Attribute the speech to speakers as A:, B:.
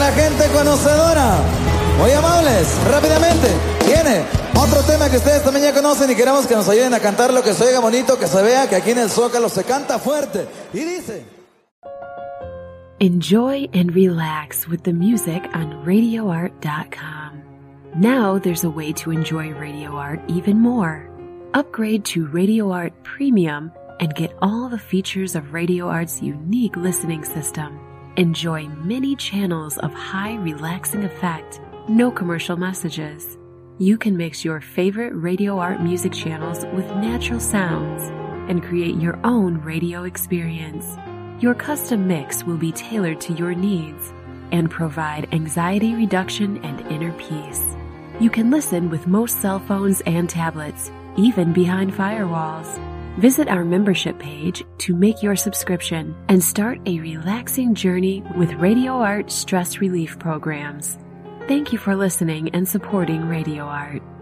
A: la gente conocedora. Muy amables, rápidamente. Viene otro tema que ustedes también ya conocen y queremos que nos ayuden a cantarlo, que se oiga bonito, que se vea que aquí en el Zócalo se canta fuerte. Y dice...
B: Enjoy and relax with the music on RadioArt.com. Now there's a way to enjoy Radio Art even more. Upgrade to Radio Art Premium and get all the features of Radio Art's unique listening system. Enjoy many channels of high relaxing effect, no commercial messages. You can mix your favorite Radio Art music channels with natural sounds and create your own radio experience. Your custom mix will be tailored to your needs and provide anxiety reduction and inner peace. You can listen with most cell phones and tablets, even behind firewalls. Visit our membership page to make your subscription and start a relaxing journey with Radio Art stress relief programs. Thank you for listening and supporting Radio Art.